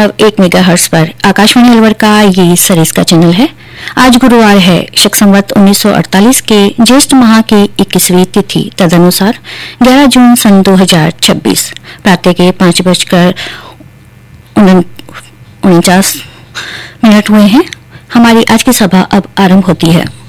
1 megahertz पर आकाशवाणी अलवर का ये सरिस का चैनल है। आज गुरुवार है, शक संवत 1948 के ज्येष्ठ माह की 21वीं तिथि तदनुसार 11 जून सन 2026 प्रातः के 5:49 हुए हैं। हमारी आज की सभा अब आरंभ होती है।